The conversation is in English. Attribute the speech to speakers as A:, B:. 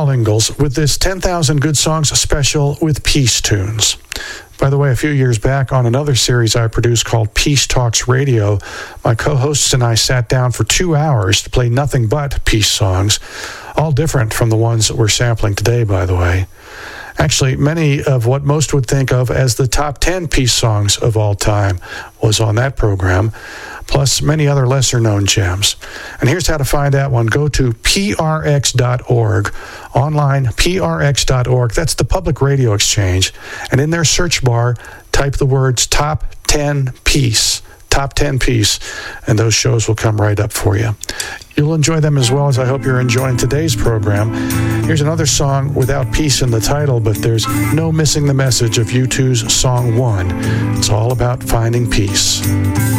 A: Paul Ingalls with this 10,000 Good Songs special with Peace Tunes. By the way, a few years back on another series I produced called Peace Talks Radio, my co-hosts and I sat down for 2 hours to play nothing but peace songs, all different from the ones that we're sampling today, by the way. Actually, many of what most would think of as the top 10 peace songs of all time was on that program, plus many other lesser-known gems. And here's how to find that one. Go to prx.org, online, prx.org. That's the Public Radio Exchange. And in their search bar, type the words Top 10 Peace. Top 10 Peace, and those shows will come right up for you. You'll enjoy them as well as I hope you're enjoying today's program. Here's another song without peace in the title, but there's no missing the message of U2's Song 1. It's all about finding peace.